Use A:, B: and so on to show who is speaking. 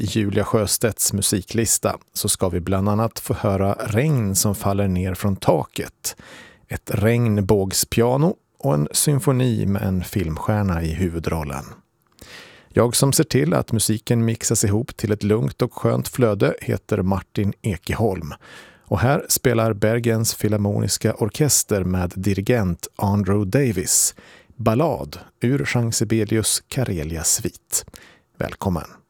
A: Julia Sjöstedts musiklista så ska vi bland annat få höra Regn som faller ner från taket, ett regnbågspiano och en symfoni med en filmstjärna i huvudrollen. Jag som ser till att musiken mixas ihop till ett lugnt och skönt flöde heter Martin Ekeholm. Och här spelar Bergens Filharmoniska Orkester med dirigent Andrew Davis, ballad ur Jean Sibelius Karelia Svit. Välkommen!